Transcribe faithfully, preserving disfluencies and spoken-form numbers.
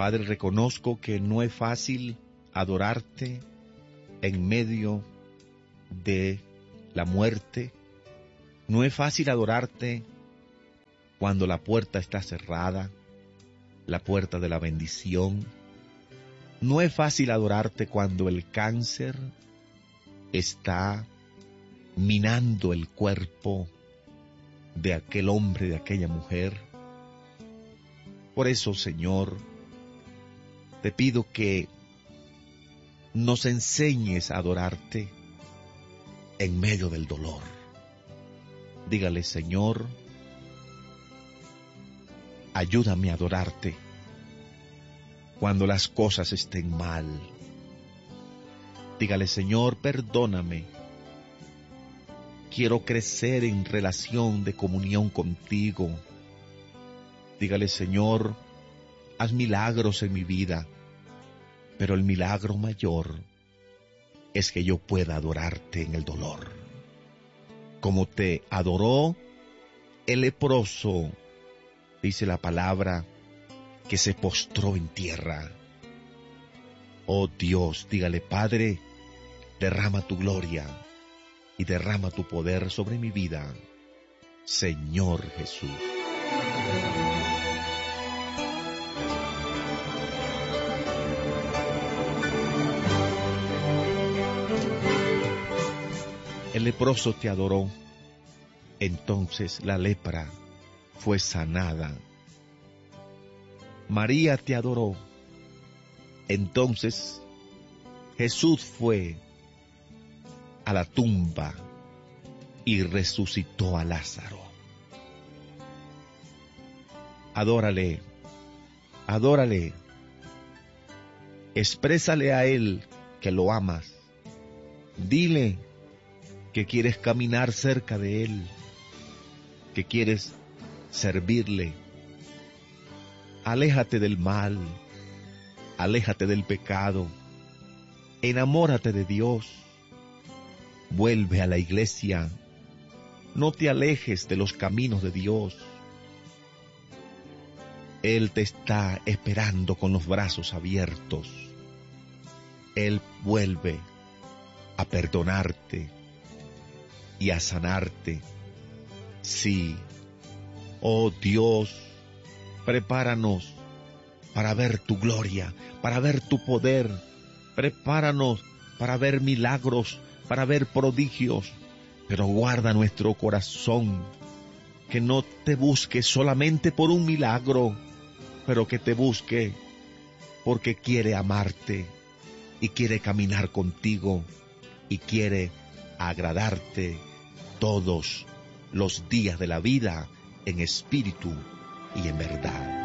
Padre, reconozco que no es fácil adorarte en medio de la muerte. No es fácil adorarte cuando la puerta está cerrada, la puerta de la bendición. No es fácil adorarte cuando el cáncer está minando el cuerpo de aquel hombre, de aquella mujer. Por eso, Señor, te pido que nos enseñes a adorarte en medio del dolor. Dígale, Señor, ayúdame a adorarte cuando las cosas estén mal. Dígale, Señor, perdóname. Quiero crecer en relación de comunión contigo. Dígale, Señor, haz milagros en mi vida, pero el milagro mayor es que yo pueda adorarte en el dolor. Como te adoró el leproso, dice la palabra, que se postró en tierra. Oh Dios, dígale, Padre, derrama tu gloria y derrama tu poder sobre mi vida, Señor Jesús. El leproso te adoró, entonces la lepra fue sanada. María te adoró, entonces Jesús fue a la tumba y resucitó a Lázaro. Adórale, adórale, exprésale a Él que lo amas. Dile que quieres caminar cerca de Él, que quieres servirle. Aléjate del mal, aléjate del pecado, enamórate de Dios, vuelve a la iglesia, no te alejes de los caminos de Dios. Él te está esperando con los brazos abiertos. Él vuelve a perdonarte y a sanarte. Sí, oh Dios, prepáranos para ver tu gloria, para ver tu poder. Prepáranos para ver milagros, para ver prodigios. Pero guarda nuestro corazón, que no te busque solamente por un milagro, pero que te busque porque quiere amarte y quiere caminar contigo y quiere agradarte todos los días de la vida en espíritu y en verdad.